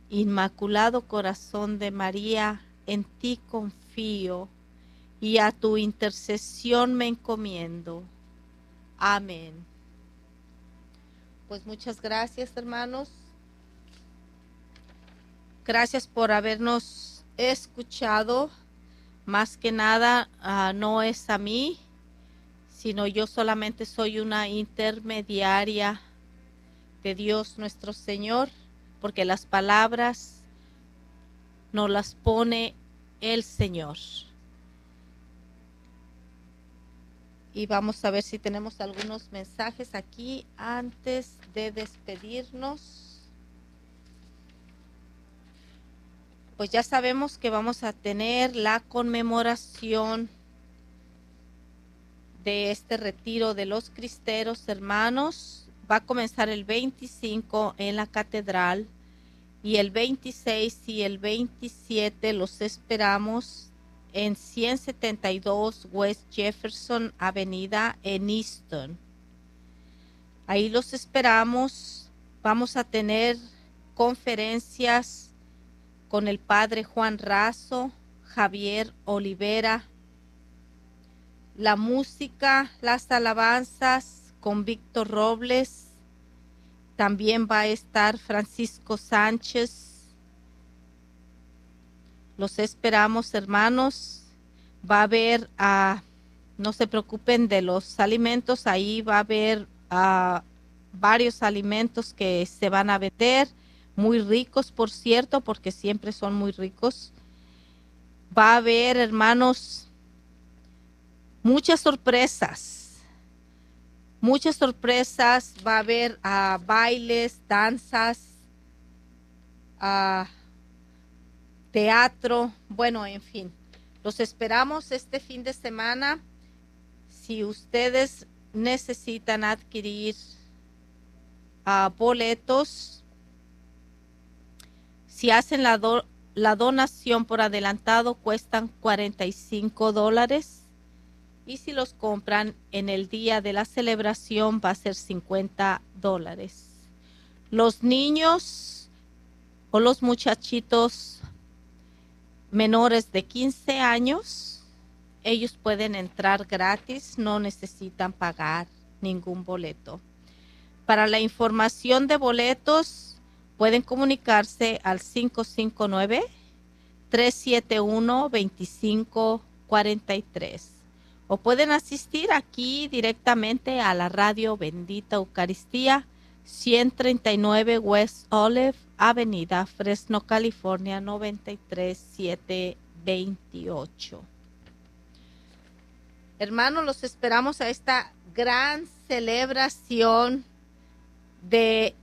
Inmaculado Corazón de María, en ti confío y a tu intercesión me encomiendo. Amén. Pues muchas gracias, hermanos. Gracias por habernos escuchado. Más que nada, no es a mí, sino yo solamente soy una intermediaria de Dios nuestro Señor, porque las palabras nos las pone el Señor. Y vamos a ver si tenemos algunos mensajes aquí antes de despedirnos. Pues ya sabemos que vamos a tener la conmemoración de este retiro de los cristeros hermanos. Va a comenzar el 25 en la catedral y el 26 y el 27 los esperamos en 172 West Jefferson Avenida en Easton. Ahí los esperamos. Vamos a tener conferencias con el padre Juan Razo, Javier Olivera, la música, las alabanzas con Víctor Robles, también va a estar Francisco Sánchez. Los esperamos, hermanos. Va a haber, no se preocupen de los alimentos, ahí va a haber varios alimentos que se van a vender, muy ricos, por cierto, porque siempre son muy ricos. Va a haber, hermanos, muchas sorpresas, va a haber bailes, danzas, teatro, bueno, en fin. Los esperamos este fin de semana. Si ustedes necesitan adquirir boletos, si hacen la donación por adelantado, cuestan $45. Y si los compran en el día de la celebración, va a ser $50. Los niños o los muchachitos menores de 15 años, ellos pueden entrar gratis, no necesitan pagar ningún boleto. Para la información de boletos, pueden comunicarse al 559-371-2543 o pueden asistir aquí directamente a la radio Bendita Eucaristía, 139 West Olive Avenida, Fresno, California, 93728. Hermanos, los esperamos a esta gran celebración de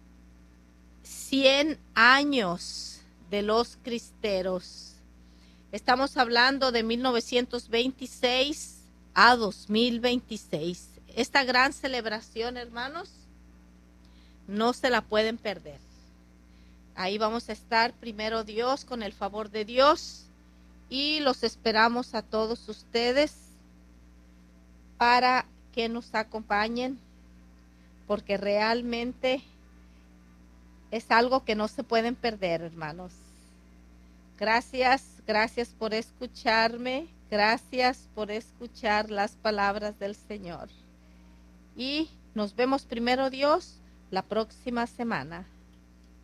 100 años de los cristeros. Estamos hablando de 1926 a 2026. Esta gran celebración, hermanos, no se la pueden perder. Ahí vamos a estar, primero Dios, con el favor de Dios, y los esperamos a todos ustedes para que nos acompañen, porque realmente es algo que no se pueden perder, hermanos. Gracias por escucharme, gracias por escuchar las palabras del Señor. Y nos vemos, primero Dios, la próxima semana.